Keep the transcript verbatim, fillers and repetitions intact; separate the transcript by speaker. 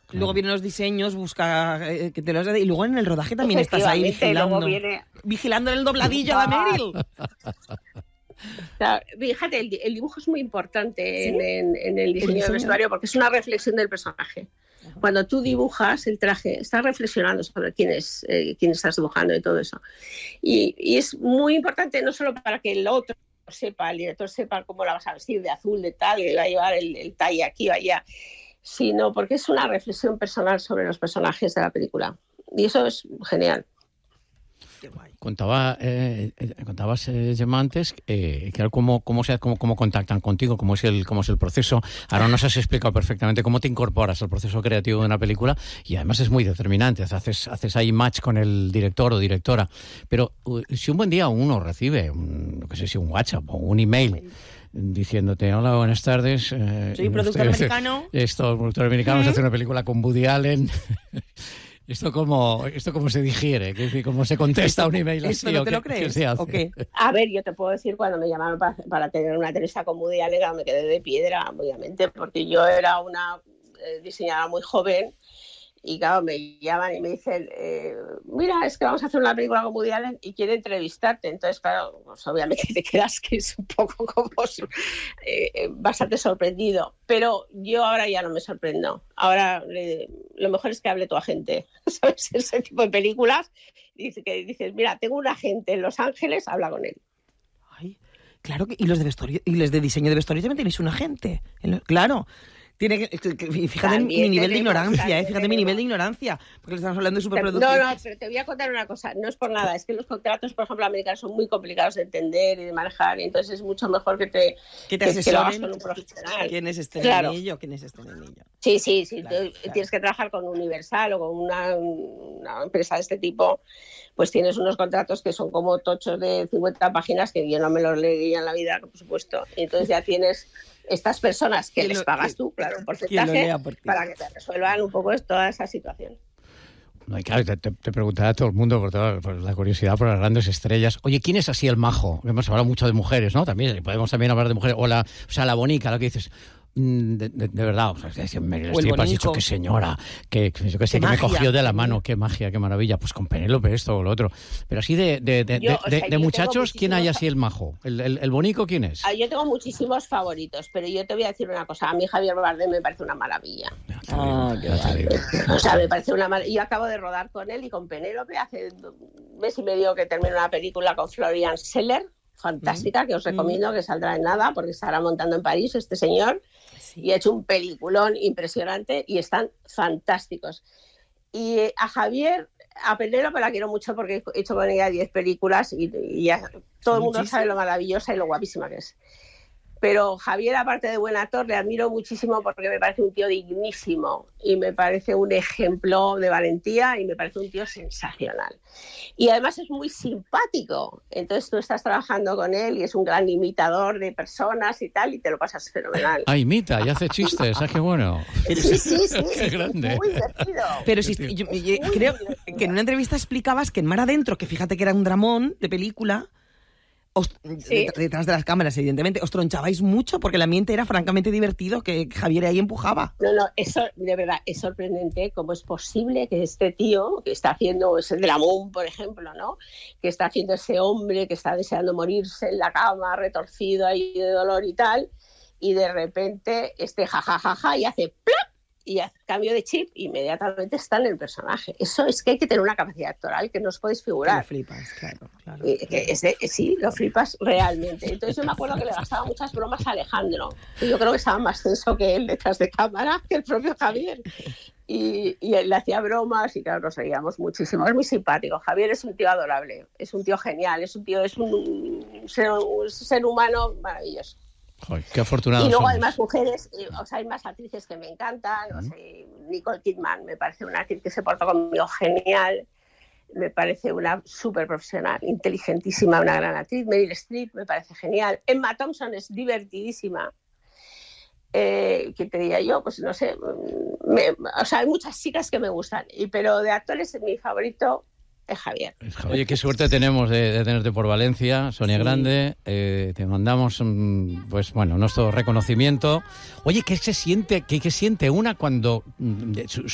Speaker 1: claro. Luego vienen los diseños, busca eh, que te los y luego en el rodaje también estás ahí vigilando. Viene... Vigilando en el dobladillo a Meryl.
Speaker 2: Claro, fíjate, el, el dibujo es muy importante, ¿sí? en, en, en el diseño del vestuario porque es una reflexión del personaje. Cuando tú dibujas el traje, estás reflexionando sobre quién es, eh, quién estás dibujando y todo eso. Y, y es muy importante no solo para que el otro sepa, el director sepa cómo la vas a vestir, de azul, de tal, que va a llevar el, el talle aquí o allá, sino porque es una reflexión personal sobre los personajes de la película. Y eso es genial.
Speaker 3: Qué guay. Contaba, eh, eh, contabas, eh, Gemma, antes, eh, claro, cómo, cómo, se, cómo, cómo contactan contigo, cómo es, el, cómo es el proceso. Ahora nos has explicado perfectamente cómo te incorporas al proceso creativo de una película y además es muy determinante. Haces, haces ahí match con el director o directora. Pero uh, si un buen día uno recibe, un, no sé si un WhatsApp o un email diciéndote, hola, buenas tardes. Eh,
Speaker 1: Soy un productor estoy, americano.
Speaker 3: Esto, productor americano, se hace una película con Woody Allen. ¿Esto cómo, ¿Esto cómo se digiere? ¿Cómo se contesta a un email así?
Speaker 1: ¿No te lo crees?
Speaker 3: ¿Qué se hace?
Speaker 2: Okay. A ver, yo te puedo decir, cuando me llamaron para, para tener una entrevista con Woody Allen, me quedé de piedra, obviamente, porque yo era una eh, diseñadora muy joven y, claro, me llaman y me dicen, eh, mira, es que vamos a hacer una película con Woody Allen y quiere entrevistarte. Entonces, claro, pues obviamente te quedas que es un poco como eh, bastante sorprendido. Pero yo ahora ya no me sorprendo. Ahora eh, lo mejor es que hable tu agente, ¿sabes? Ese tipo de películas. Dice que dices, mira, tengo un agente en Los Ángeles, habla con él.
Speaker 1: Ay, claro, que, y los de vestuario, y los de diseño de vestuario también tenéis un agente. Claro. Tiene que, que, fíjate en mi nivel de ignorancia, eh, fíjate mi nivel de ignorancia, porque le estamos hablando de superproducción.
Speaker 2: No, no, pero te voy a contar una cosa, no es por nada, es que los contratos, por ejemplo, americanos son muy complicados de entender y de manejar, y entonces es mucho mejor que te,
Speaker 1: que te
Speaker 2: que,
Speaker 1: asesoren
Speaker 2: que lo hagas con un profesional.
Speaker 1: ¿Quién es este
Speaker 2: claro.
Speaker 1: niño? ¿Quién es este niño?
Speaker 2: Sí, sí, sí,
Speaker 1: claro,
Speaker 2: tú
Speaker 1: claro.
Speaker 2: Tienes que trabajar con Universal o con una, una empresa de este tipo, pues tienes unos contratos que son como tochos de cincuenta páginas que yo no me los leería en la vida, por supuesto, y entonces ya tienes estas personas que les pagas tú, claro, un porcentaje, para que te resuelvan un poco toda esa situación.
Speaker 3: No, claro, te, te, te preguntará a todo el mundo por, toda, por la curiosidad por las grandes estrellas. Oye, ¿quién es así el majo? Hemos hablado mucho de mujeres, ¿no? También podemos también hablar de mujeres. O la, o sea, la bonica, lo que dices. De, de, de verdad, o sea, Meryl Streep has dicho que señora, que, que, yo que, sé, que me cogió de la mano, qué magia, qué maravilla, pues con Penélope esto o lo otro. Pero así de, de, de, yo, de, o sea, de, de muchachos, ¿quién hay así el majo? ¿El, el, el bonico quién es?
Speaker 2: Yo tengo muchísimos favoritos, pero yo te voy a decir una cosa, a mí Javier Bardem me parece una maravilla.
Speaker 1: Ah, qué
Speaker 2: vale. O sea, me parece una maravilla. Yo acabo de rodar con él y con Penélope hace un mes y medio que termino una película con Florian Seller, fantástica, mm. que os recomiendo, mm. que saldrá en nada, porque estará montando en París este señor. Y ha hecho un peliculón impresionante y están fantásticos. Y a Javier, a Penélope la quiero mucho porque he hecho con ella diez películas y, y ya todo el mundo sabe lo maravillosa y lo guapísima que es. Pero Javier, aparte de buen actor, le admiro muchísimo porque me parece un tío dignísimo y me parece un ejemplo de valentía y me parece un tío sensacional. Y además es muy simpático. Entonces tú estás trabajando con él y es un gran imitador de personas y tal y te lo pasas fenomenal.
Speaker 3: Ah, imita y hace chistes. Ah, qué bueno.
Speaker 2: Sí, sí, sí.
Speaker 3: Qué grande.
Speaker 2: Muy divertido.
Speaker 1: Pero si, yo, yo creo que en una entrevista explicabas que en Mar Adentro, que fíjate que era un dramón de película... Os, ¿sí? Detrás de las cámaras, evidentemente, os tronchabais mucho porque el ambiente era francamente divertido, que Javier ahí empujaba.
Speaker 2: No, no, eso de verdad es sorprendente cómo es posible que este tío que está haciendo ese dramón, por ejemplo, ¿no? Que está haciendo ese hombre que está deseando morirse en la cama, retorcido ahí de dolor y tal, y de repente este jajajaja ja, ja, ja, y hace ¡plop! Y a cambio de chip, inmediatamente está en el personaje. Eso es que hay que tener una capacidad actoral que no os podéis figurar.
Speaker 1: Lo flipas, claro. claro,
Speaker 2: eh,
Speaker 1: claro.
Speaker 2: Que es de, sí, lo flipas realmente. Entonces yo me acuerdo que le gastaba muchas bromas a Alejandro. Y yo creo que estaba más tenso que él detrás de cámara que el propio Javier. Y, y él le hacía bromas y claro, nos reíamos muchísimo. Es muy simpático. Javier es un tío adorable, es un tío genial, es un tío, es un ser, un ser humano maravilloso.
Speaker 3: Joder, qué afortunado.
Speaker 2: Y luego
Speaker 3: somos.
Speaker 2: hay más mujeres, o sea, hay más actrices que me encantan. ¿Mm? O sea, Nicole Kidman me parece una actriz que se porta conmigo genial, me parece una súper profesional, inteligentísima, una gran actriz. Meryl Streep me parece genial. Emma Thompson es divertidísima. Eh, ¿Qué te diría yo? Pues no sé, me, o sea, hay muchas chicas que me gustan, y, pero de actores mi favorito es Javier.
Speaker 3: Oye, qué suerte tenemos de, de tenerte por Valencia, Sonia sí. Grande. Eh, te mandamos, pues bueno, nuestro reconocimiento. Oye, ¿qué se siente, qué, qué siente una cuando su,